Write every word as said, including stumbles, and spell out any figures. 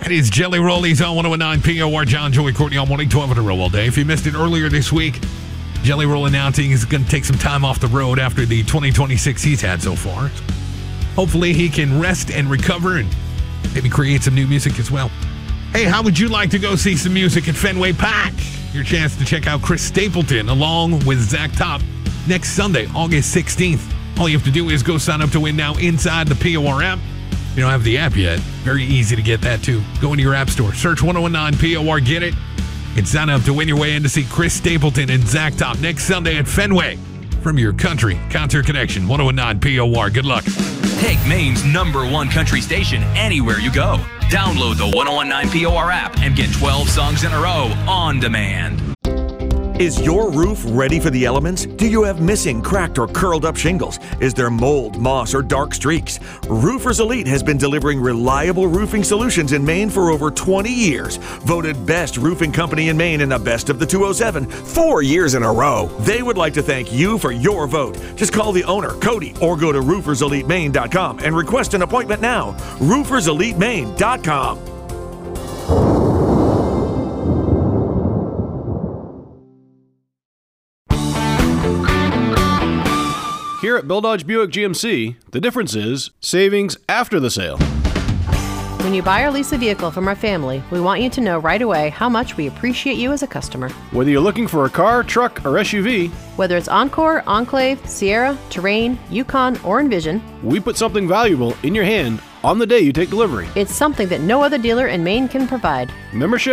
That is Jelly Rollies on one oh nine P O R. John, Joey, Courtney on morning twelve in a row all day. If you missed it earlier this week, Jelly Roll announcing he's going to take some time off the road after the twenty twenty-six he's had so far. Hopefully he can rest and recover and maybe create some new music as well. Hey, how would you like to go see some music at Fenway Park? Your chance to check out Chris Stapleton along with Zach Top next Sunday, August sixteenth. All you have to do is go sign up to win now inside the P O R app. If you don't have the app yet, very easy to get that too. Go into your app store, search one oh nine P O R, get it, and sign up to win your way in to see Chris Stapleton and Zach Top next Sunday at Fenway. From your country concert connection, one oh nine P O R. Good luck. Take Maine's number one country station anywhere you go. Download the one oh nine P O R app and get twelve songs in a row on demand. Is your roof ready for the elements? Do you have missing, cracked, or curled up shingles? Is there mold, moss, or dark streaks? Roofers Elite has been delivering reliable roofing solutions in Maine for over twenty years. Voted best roofing company in Maine in the best of the two oh seven, four years in a row. They would like to thank you for your vote. Just call the owner, Cody, or go to roofers elite maine dot com and request an appointment now. roofers elite maine dot com. Here at Bill Dodge Buick G M C, the difference is savings after the sale. When you buy or lease a vehicle from our family, we want you to know right away how much we appreciate you as a customer. Whether you're looking for a car, truck, or S U V, whether it's Encore, Enclave, Sierra, Terrain, Yukon, or Envision, we put something valuable in your hand on the day you take delivery. It's something that no other dealer in Maine can provide. Membership